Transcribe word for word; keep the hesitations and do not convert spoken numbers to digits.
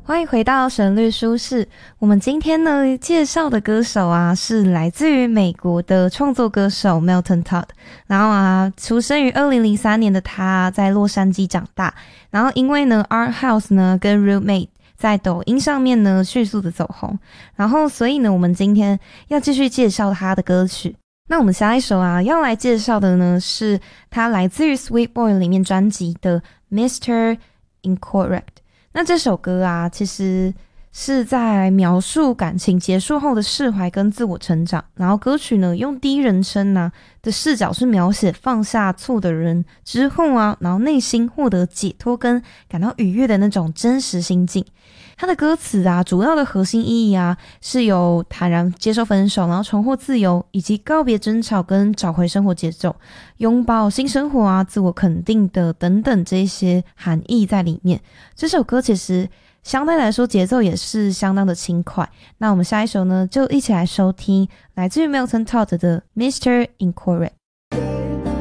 欢迎回到旋律舒适。我们今天呢介绍的歌手啊是来自于美国的创作歌手 Milton Todd。然后啊，出生于二零零三年的他在洛杉矶长大。然后因为呢 Art House 呢跟 Roommate 在抖音上面呢迅速的走红。然后所以呢我们今天要继续介绍他的歌曲。那我们下一首啊要来介绍的呢是他来自于 Sweet Boy 里面专辑的 Mister Incorrect。那这首歌啊其实是在描述感情结束后的释怀跟自我成长，然后歌曲呢用第一人称啊的视角是描写放下错的人之后啊，然后内心获得解脱跟感到愉悦的那种真实心境。它的歌词啊主要的核心意义啊是有坦然接受分手，然后重获自由，以及告别争吵跟找回生活节奏，拥抱新生活啊，自我肯定的等等这些含义在里面。这首歌其实相对来说节奏也是相当的轻快。那我们下一首呢就一起来收听来自于 Milton Todd 的 Mister Incorrect。